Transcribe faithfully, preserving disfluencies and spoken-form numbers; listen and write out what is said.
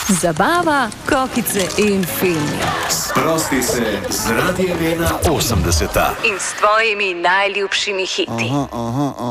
Zabava, kokice in filmi. Sprosti se z Radiem ena osemdeseta In s tvojimi najljubšimi hiti. Aha, aha, aha.